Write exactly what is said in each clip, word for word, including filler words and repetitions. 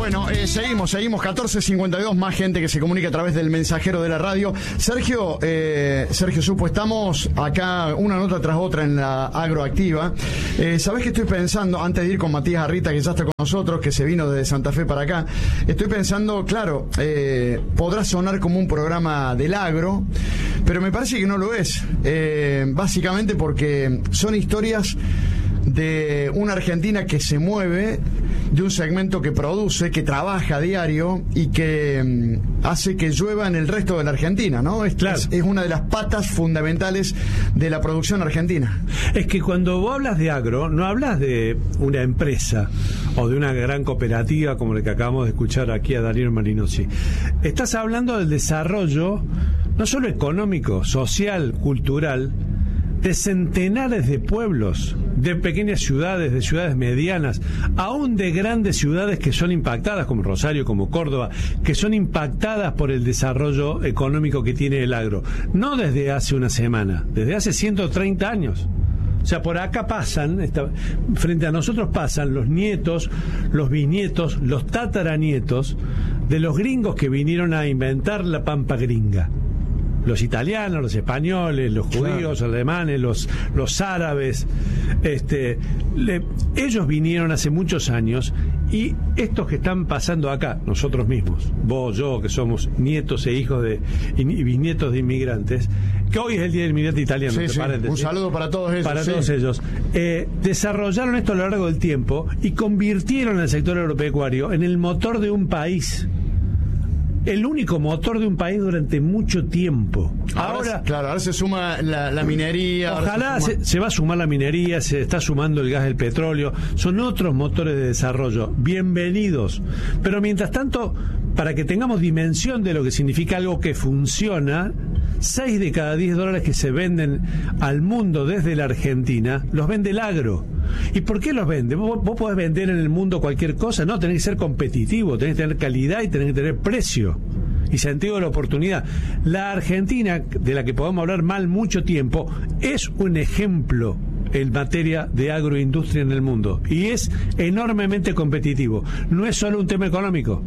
Bueno, eh, seguimos, seguimos, catorce cincuenta y dos, más gente que se comunica a través del mensajero de la radio. Sergio, eh, Sergio Supo, estamos acá una nota tras otra en la Agroactiva. Eh, ¿Sabés qué estoy pensando? Antes de ir con Matías Arrita, que ya está con nosotros, que se vino desde Santa Fe para acá, estoy pensando, claro, eh, podrá sonar como un programa del agro, pero me parece que no lo es. Eh, básicamente porque son historias de una Argentina que se mueve, de un segmento que produce, que trabaja a diario y que um, hace que llueva en el resto de la Argentina, ¿no? Es, claro. es, es una de las patas fundamentales de la producción argentina. Es que cuando vos hablas de agro, no hablas de una empresa o de una gran cooperativa como la que acabamos de escuchar aquí a Daniel Marinosi. Estás hablando del desarrollo no solo económico, social, cultural, de centenares de pueblos, de pequeñas ciudades, de ciudades medianas, aún de grandes ciudades que son impactadas, como Rosario, como Córdoba, que son impactadas por el desarrollo económico que tiene el agro. No desde hace una semana, desde hace ciento treinta años. O sea, por acá pasan, esta, frente a nosotros pasan los nietos, los bisnietos, los tataranietos de los gringos que vinieron a inventar la pampa gringa. Los italianos, los españoles, los judíos, claro. alemanes, los, los árabes, este, le, ellos vinieron hace muchos años y estos que están pasando acá, nosotros mismos, vos, yo, que somos nietos e hijos de y bisnietos de inmigrantes, que hoy es el Día del Inmigrante Italiano, sí, sí. Un saludo para todos ellos. Para sí. todos ellos. Eh, desarrollaron esto a lo largo del tiempo y convirtieron el sector agropecuario en el motor de un país. El único motor de un país durante mucho tiempo. Ahora, ahora claro, ahora se suma la, la minería. Ojalá se, se, se va a sumar la minería, se está sumando el gas del petróleo. Son otros motores de desarrollo. Bienvenidos. Pero mientras tanto, para que tengamos dimensión de lo que significa algo que funciona, seis de cada diez dólares que se venden al mundo desde la Argentina los vende el agro. ¿Y por qué los vende? Vos, vos podés vender en el mundo cualquier cosa, no, tenés que ser competitivo, tenés que tener calidad y tenés que tener precio y sentido de la oportunidad. La Argentina, de la que podemos hablar mal mucho tiempo, es un ejemplo en materia de agroindustria en el mundo y es enormemente competitivo. No es solo un tema económico.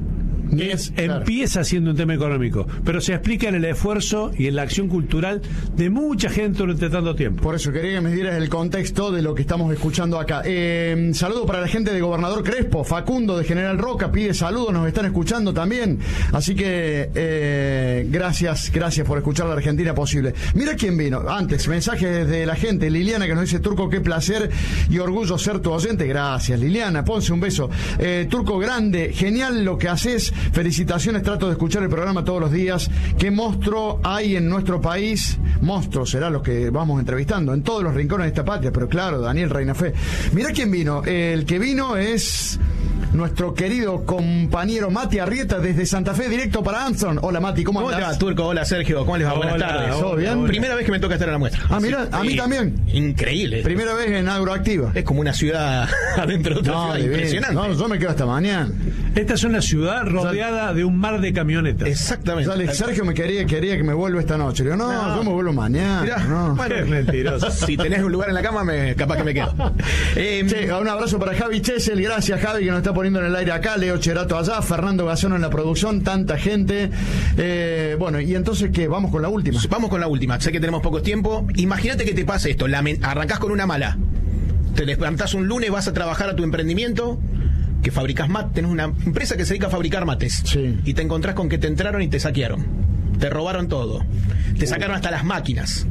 Es, claro. Empieza siendo un tema económico, pero se explica en el esfuerzo y en la acción cultural de mucha gente durante tanto tiempo. Por eso quería que me dieras el contexto de lo que estamos escuchando acá. Eh, saludo para la gente de Gobernador Crespo, Facundo de General Roca pide saludos, nos están escuchando también, así que eh, gracias, gracias por escuchar la Argentina posible. Mira quién vino, antes, mensajes de la gente, Liliana que nos dice: Turco, qué placer y orgullo ser tu oyente. Gracias Liliana, ponse un beso. eh, Turco grande, genial lo que haces. Felicitaciones, trato de escuchar el programa todos los días. ¿Qué monstruo hay en nuestro país? Monstruos será los que vamos entrevistando en todos los rincones de esta patria, pero claro, Daniel Reinafé. Mirá quién vino. El que vino es nuestro querido compañero Mati Arrieta desde Santa Fe, directo para Anson. Hola Mati, ¿cómo andás? ¿Cómo te va, Turco? Hola Sergio, ¿cómo les va? Hola, Buenas tardes. ¿Todo bien? Hola. Primera vez que me toca estar en la muestra. Ah, mira, a mí también. Increíble. Primera vez en Agroactiva. Es como una ciudad adentro de otra no, ciudad, divino. Impresionante. No, yo me quedo hasta mañana. Esta es una ciudad rodeada de un mar de camionetas. Exactamente. Dale, Sergio me quería, quería que me vuelva esta noche. Le digo, no, no, yo me vuelvo mañana. Mirá, no. Bueno, es mentiroso. Si tenés un lugar en la cama, me, capaz que me quedo. Eh, sí, un abrazo para Javi Chesel. Gracias, Javi, que nos está poniendo en el aire acá. Leo Cherato allá. Fernando Gazono en la producción. Tanta gente. Eh, bueno, y entonces, ¿qué? Vamos con la última. Vamos con la última. Sé que tenemos poco tiempo. Imagínate que te pase esto. La, arrancás con una mala. Te levantás un lunes, vas a trabajar a tu emprendimiento, que fabricás mates, tenés una empresa que se dedica a fabricar mates, sí. Y te encontrás con que te entraron y te saquearon, te robaron todo, te sacaron hasta las máquinas.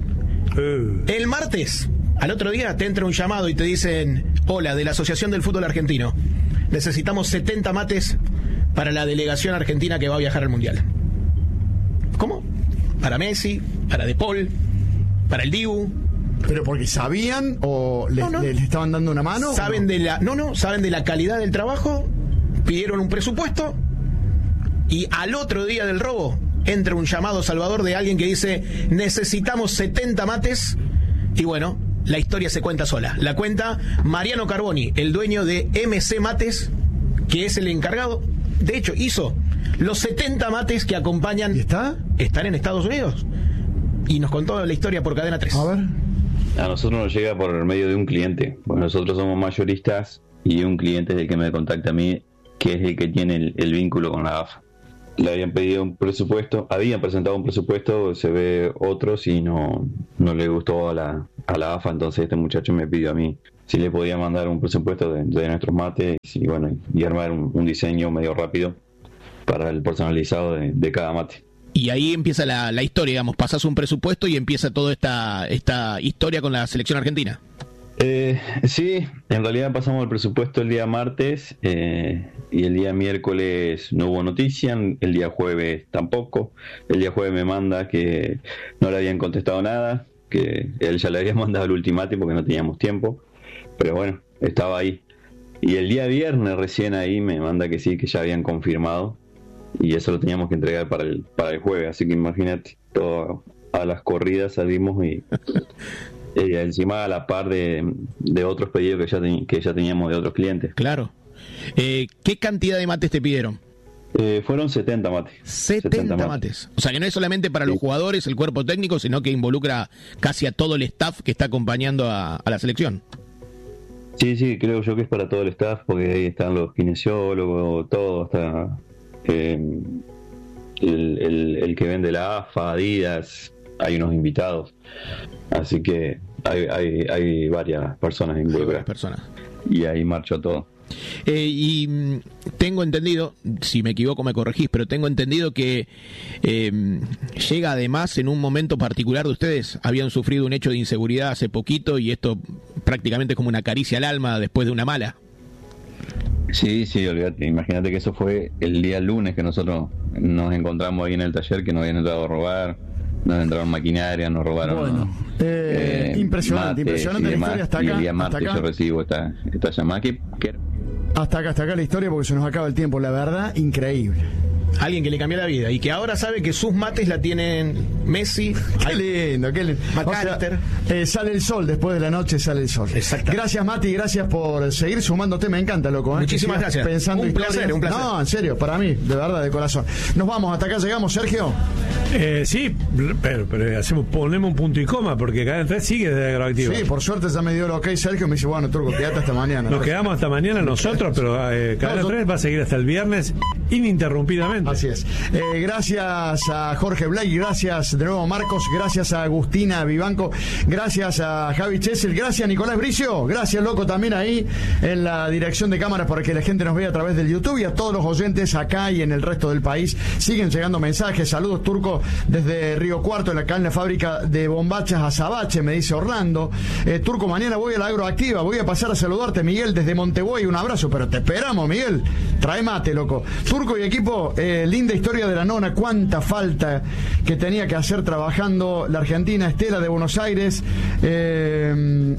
uh. El martes, al otro día, te entra un llamado y te dicen: hola, de la Asociación del Fútbol Argentino, necesitamos setenta mates para la delegación argentina que va a viajar al Mundial. ¿Cómo? Para Messi, para De Paul, para el Dibu. ¿Pero porque sabían o les, no, no. les estaban dando una mano? Saben no? de la, no, no, saben de la calidad del trabajo, pidieron un presupuesto y al otro día del robo entra un llamado salvador de alguien que dice: necesitamos setenta mates. Y bueno, la historia se cuenta sola. La cuenta Mariano Carboni, el dueño de M C Mates, que es el encargado. De hecho, hizo los setenta mates que acompañan. ¿Y está? Están en Estados Unidos. Y nos contó la historia por Cadena tres. A ver. A nosotros nos llega por medio de un cliente. Bueno, nosotros somos mayoristas y un cliente es el que me contacta a mí, que es el que tiene el, el vínculo con la A F A. Le habían pedido un presupuesto, habían presentado un presupuesto, se ve otros y no, no le gustó a la, a la A F A, entonces este muchacho me pidió a mí si le podía mandar un presupuesto de, de nuestros mates y bueno, y armar un, un diseño medio rápido para el personalizado de, de cada mate. Y ahí empieza la, la historia, digamos, pasás un presupuesto y empieza toda esta, esta historia con la selección argentina. Eh, sí, en realidad pasamos el presupuesto el día martes eh, y el día miércoles no hubo noticia, el día jueves tampoco. El día jueves me manda que no le habían contestado nada, que él ya le había mandado el ultimátum porque no teníamos tiempo, pero bueno, estaba ahí. Y el día viernes recién ahí me manda que sí, que ya habían confirmado y eso lo teníamos que entregar para el, para el jueves, así que imagínate, todo a las corridas salimos y... Eh, encima a la par de, de otros pedidos que ya, ten, que ya teníamos de otros clientes. Claro. Eh, ¿Qué cantidad de mates te pidieron? Eh, fueron setenta mates. setenta, setenta mates. mates. O sea que no es solamente para sí. los jugadores, el cuerpo técnico, sino que involucra casi a todo el staff que está acompañando a, a la selección. Sí, sí, creo yo que es para todo el staff, porque ahí están los kinesiólogos, todo, hasta eh, el, el, el que vende la A F A, Adidas, hay unos invitados, así que hay, hay, hay varias personas involucradas. Personas. Y ahí marchó todo. Eh, y mm, tengo entendido, si me equivoco me corregís, pero tengo entendido que eh, llega además en un momento particular de ustedes. Habían sufrido un hecho de inseguridad hace poquito y esto prácticamente es como una caricia al alma después de una mala. Sí, sí, olvídate, imagínate que eso fue el día lunes que nosotros nos encontramos ahí en el taller, que nos habían entrado a robar. Nos entraron maquinaria, nos robaron. Bueno, eh, eh, impresionante, impresionante la historia hasta acá. Y el día martes hasta acá. yo recibo esta, esta llamada que, que... Hasta acá, hasta acá la historia porque se nos acaba el tiempo, la verdad, increíble. Alguien que le cambió la vida y que ahora sabe que sus mates la tienen Messi. Qué lindo, qué lindo. McAllister. O sea, eh, sale el sol, después de la noche sale el sol. Exacto. Gracias, Mati, gracias por seguir sumándote, me encanta, loco. ¿eh? Muchísimas gracias. Pensando un historias. placer, un placer. No, en serio, para mí, de verdad, de corazón. Nos vamos, hasta acá llegamos, Sergio. Eh, sí, pero, pero hacemos, ponemos un punto y coma porque cada vez sigue de Agroactiva. Sí, por suerte ya me dio el ok, Sergio, me dice, bueno, Turco, quédate hasta mañana. Nos quedamos hasta mañana nosotros, pero eh, cada no, tres va a seguir hasta el viernes ininterrumpidamente. Así es. Eh, gracias a Jorge Blake, gracias de nuevo a Marcos, gracias a Agustina Vivanco, gracias a Javi Chesel, gracias a Nicolás Bricio, gracias, loco, también ahí en la dirección de cámaras para que la gente nos vea a través del YouTube y a todos los oyentes acá y en el resto del país. Siguen llegando mensajes, saludos, Turco, desde Río Cuarto, en la cadena fábrica de bombachas Azabache, me dice Orlando. Eh, Turco, mañana voy a la Agroactiva, voy a pasar a saludarte, Miguel, desde Montevideo, un abrazo, pero te esperamos, Miguel, trae mate, loco. Turco y equipo, eh, linda historia de la nona, cuánta falta que tenía que hacer trabajando la Argentina. Estela de Buenos Aires, eh,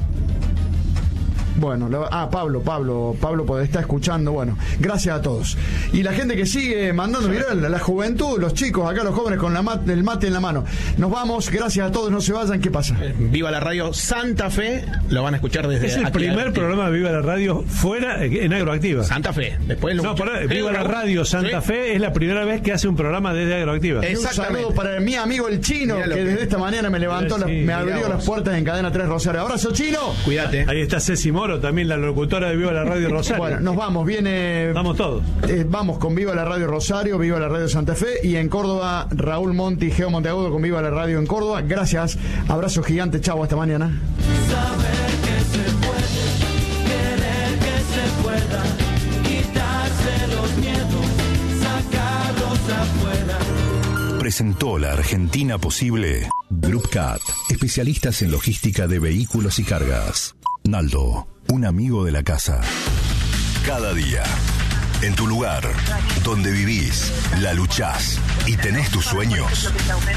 bueno, lo, ah, Pablo, Pablo, Pablo pues, está escuchando, bueno, gracias a todos. Y la gente que sigue mandando, mirá, la, la juventud, los chicos, acá los jóvenes con la mat, el mate en la mano. Nos vamos, gracias a todos, no se vayan, ¿qué pasa? Viva la Radio Santa Fe, lo van a escuchar desde Es el aquí primer programa de Viva la Radio fuera en Agroactiva. Santa Fe, después lo No, para, Viva la Radio Santa ¿Sí? Fe es la primera vez que hace un programa desde Agroactiva. Un saludo para mi amigo el Chino, que, que desde esta mañana me levantó, sí, la, me abrió las puertas en Cadena tres Rosario. Abrazo, Chino. Cuídate. Ahí está Ceci Moro, también la locutora de Viva la Radio Rosario. Bueno, nos vamos, viene... Vamos todos. Eh, vamos con Viva la Radio Rosario, Viva la Radio Santa Fe y en Córdoba, Raúl Monti, Geo Monteagudo con Viva la Radio en Córdoba. Gracias, abrazo gigante, chau, hasta mañana. Saber que se puede, querer que se pueda, quitarse los miedos, sacarlos afuera. Presentó La Argentina Posible. Group Cat, especialistas en logística de vehículos y cargas. Naldo, un amigo de la casa. Cada día, en tu lugar, donde vivís, la luchás y tenés tus sueños,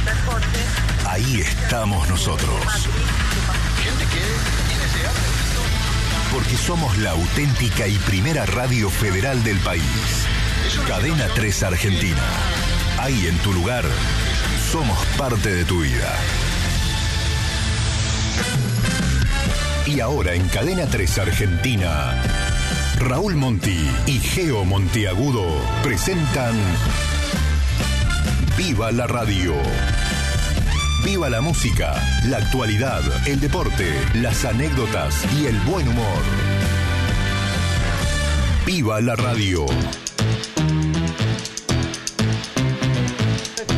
ahí estamos nosotros. Porque somos la auténtica y primera radio federal del país. Cadena tres Argentina. Ahí en tu lugar, somos parte de tu vida. Y ahora en Cadena tres Argentina, Raúl Monti y Geo Monteagudo presentan Viva la Radio. Viva la música, la actualidad, el deporte, las anécdotas y el buen humor. Viva la Radio.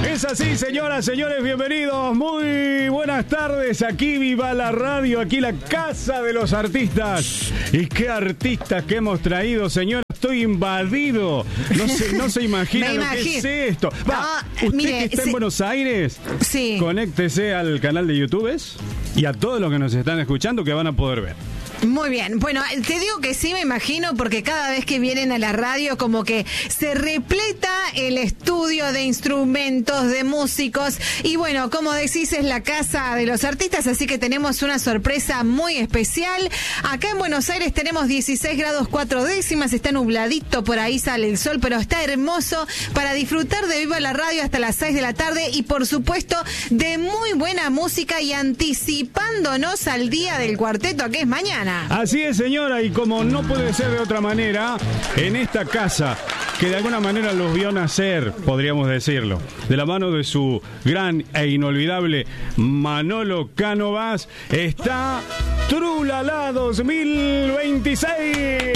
Es así, señoras, señores, bienvenidos. Muy buenas tardes. Aquí Viva la Radio, aquí la casa de los artistas. Y qué artistas que hemos traído, señora. Estoy invadido. No se, no se imagina Me lo imagino. que es esto. Va, No, usted mire, que está sí. en Buenos Aires, Sí. conéctese al canal de YouTube y a todos los que nos están escuchando que van a poder ver. Muy bien, bueno, te digo que sí me imagino porque cada vez que vienen a la radio como que se repleta el estudio de instrumentos, de músicos y bueno, como decís es la casa de los artistas, así que tenemos una sorpresa muy especial. Acá en Buenos Aires tenemos dieciséis grados cuatro décimas, está nubladito, por ahí sale el sol, pero está hermoso para disfrutar de Viva la Radio hasta las seis de la tarde y por supuesto de muy buena música y anticipándonos al día del cuarteto que es mañana. Así es, señora, y como no puede ser de otra manera, en esta casa, que de alguna manera los vio nacer, podríamos decirlo, de la mano de su gran e inolvidable Manolo Cánovas, está Trulala dos mil veintiséis.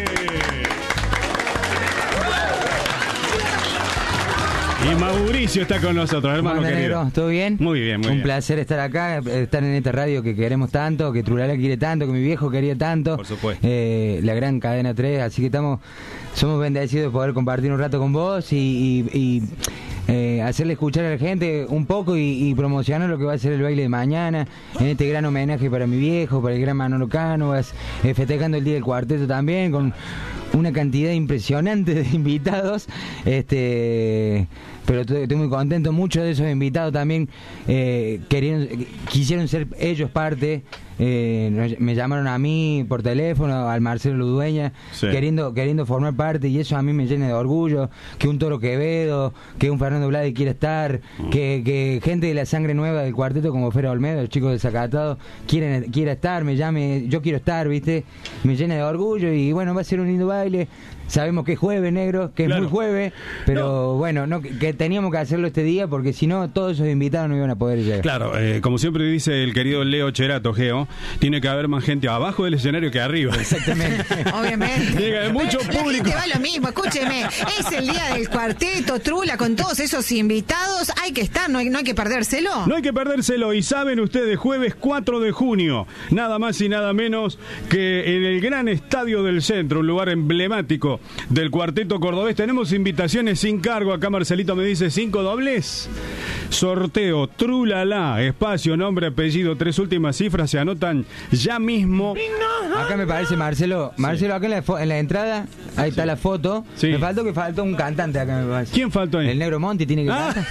Y Mauricio está con nosotros, hermano Hola, querido. negro, ¿todo bien? Muy bien, muy Un bien. placer estar acá, estar en esta radio que queremos tanto, que Trulala quiere tanto, que mi viejo quería tanto. Por supuesto. Eh, la gran cadena tres, así que estamos, somos bendecidos de poder compartir un rato con vos y, y, y eh, hacerle escuchar a la gente un poco y, y promocionar lo que va a ser el baile de mañana, en este gran homenaje para mi viejo, para el gran Manolo Cánovas, eh, festejando el Día del Cuarteto también, con una cantidad impresionante de invitados, este, pero estoy, estoy muy contento. Muchos de esos invitados también eh, querían, quisieron ser ellos parte. Eh, me llamaron a mí por teléfono, al Marcelo Ludueña, Sí. queriendo queriendo formar parte, y eso a mí me llena de orgullo. Que un Toro Quevedo, que un Fernando Blade quiera estar, Mm. que, que gente de la sangre nueva del cuarteto como Fera Olmedo, los chicos de Zacatado, quieren quiera estar, me llame, yo quiero estar, ¿viste? Me llena de orgullo y bueno, va a ser un lindo baile. Sabemos que es jueves, negro, que Claro. es muy jueves, pero bueno, no, que, que teníamos que hacerlo este día porque si no, todos esos invitados no iban a poder llegar. Claro, eh, como siempre dice el querido Leo Cherato, Geo, tiene que haber más gente abajo del escenario que arriba. Exactamente. Obviamente. Tiene que haber mucho Pero público. La gente va lo mismo, escúcheme. Es el día del cuarteto, Trula, con todos esos invitados. Hay que estar, no hay, no hay que perdérselo. No hay que perdérselo, y saben ustedes, jueves cuatro de junio, nada más y nada menos que en el gran estadio del centro, un lugar emblemático del cuarteto cordobés. Tenemos invitaciones sin cargo, acá Marcelito me dice cinco dobles. Sorteo, Trulala, espacio, nombre, apellido, tres últimas cifras se anotan ya mismo. Acá me parece, Marcelo, Marcelo, acá en la, fo- en la entrada, ahí está la foto. Sí. Me faltó que faltó un cantante acá, me parece. ¿Quién faltó ahí? El Negro Monti tiene que Ah. cantar.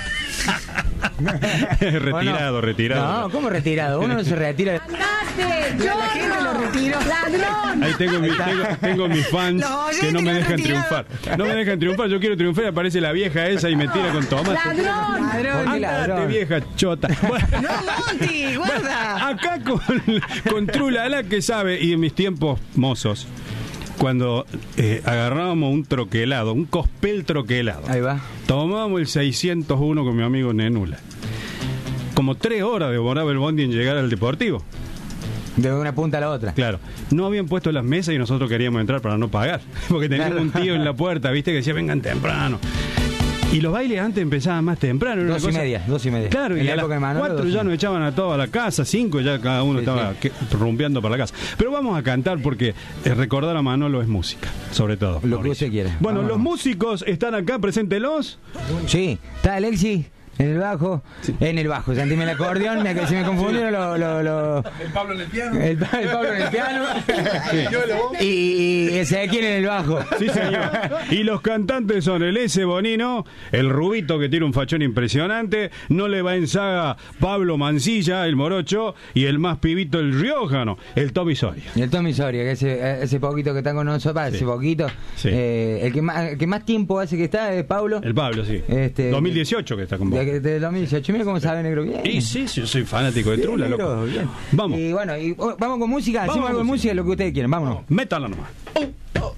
retirado, ¿O no? retirado. No, ¿cómo retirado? Uno no se retira. La gente lo retiró. ¡Ladrón! Ahí tengo, mi- tengo, tengo mis fans Los oyentes que no me que han dejan retirado. triunfar. No me dejan triunfar, yo quiero triunfar y aparece la vieja esa y me tira con tomate. ¡Ladrón! ¿Por qué Andate, ladrón? vieja chota. Bueno, ¡No, Monty! ¡Guarda! acá con, con Trulala, que sabe, y en mis tiempos mozos, cuando eh, agarrábamos un troquelado, un cospel troquelado, Ahí va. tomábamos el seiscientos uno con mi amigo Nenula. Como tres horas demoraba el bondi en llegar al deportivo. De una punta a la otra. Claro, no habían puesto las mesas y nosotros queríamos entrar para no pagar, porque teníamos Claro. un tío en la puerta, viste, que decía vengan temprano. Y los bailes antes empezaban más temprano. era una Dos y cosa- media, dos y media. Claro, En y la a las época de Manolo, cuatro dos y ya media. nos echaban a todos a la casa, cinco ya cada uno Sí, estaba sí. que- rumbeando para la casa. Pero vamos a cantar porque eh, recordar a Manolo es música, sobre todo. Lo que Mauricio. usted quiera. Bueno, Vámonos. los músicos están acá, preséntelos. Sí, está Alexi en el bajo, en el bajo, sentime el acordeón, me, se me confundieron lo, lo, lo- El Pablo en el piano. el, pa- el Pablo en el piano y, y Ezequiel en el bajo. Sí, señor. Y los cantantes son el S. Bonino, el Rubito, que tiene un fachón impresionante, no le va en saga Pablo Mancilla, el Morocho, y el más pibito, el Riojano, el Tommy Soria. Y el Tommy Soria, que ese, ese poquito que está con nosotros, Sí. ese poquito, Sí. eh, el, que más, el que más tiempo hace que está es Pablo. El Pablo, sí. Este- dos mil dieciocho que está con vos. De, de dos mil dieciocho, mira cómo sabe, negro, bien. Y sí, sí, yo soy fanático de Bien, Trula, negro, loco. bien. Vamos. Y bueno, y, oh, vamos con música, Vamos hacemos con algo de música. música, lo que ustedes quieran, vámonos. Métala nomás. Oh, oh.